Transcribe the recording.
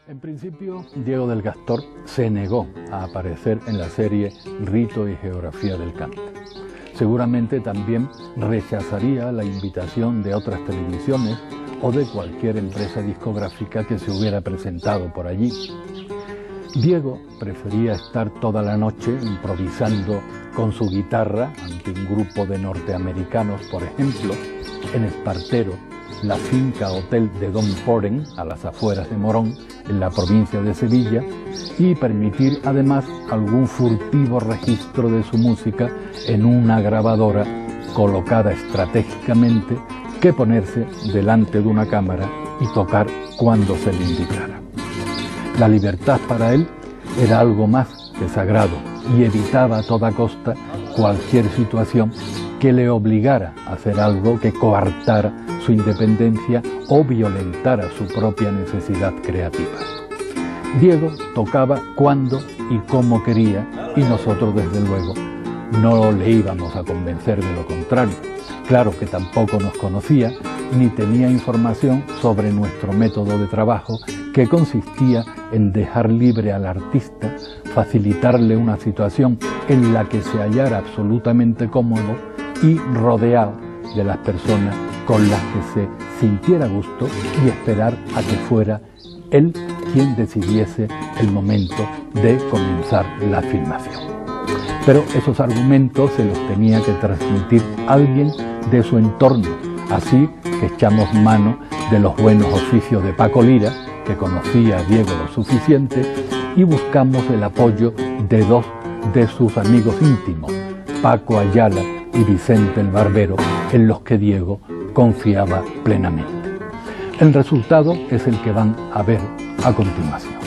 En principio, Diego del Gastor se negó a aparecer en la serie Rito y Geografía del Cante. Seguramente también rechazaría la invitación de otras televisiones o de cualquier empresa discográfica que se hubiera presentado por allí. Diego prefería estar toda la noche improvisando con su guitarra ante un grupo de norteamericanos, por ejemplo, en Espartero, la finca hotel de Don Poren, a las afueras de Morón, en la provincia de Sevilla, y permitir además algún furtivo registro de su música en una grabadora colocada estratégicamente que ponerse delante de una cámara y tocar cuando se le indicara. La libertad para él era algo más que sagrado y evitaba a toda costa cualquier situación que le obligara a hacer algo que coartara su independencia o violentara su propia necesidad creativa. Diego tocaba cuando y como quería y nosotros, desde luego, no le íbamos a convencer de lo contrario. Claro que tampoco nos conocía ni tenía información sobre nuestro método de trabajo, que consistía en dejar libre al artista, facilitarle una situación en la que se hallara absolutamente cómodo y rodeado de las personas con las que se sintiera a gusto y esperar a que fuera él quien decidiese el momento de comenzar la filmación. Pero esos argumentos se los tenía que transmitir alguien de su entorno, así que echamos mano de los buenos oficios de Paco Lira, que conocía a Diego lo suficiente, y buscamos el apoyo de dos de sus amigos íntimos, Paco Ayala y Vicente el Barbero, en los que Diego confiaba plenamente. El resultado es el que van a ver a continuación.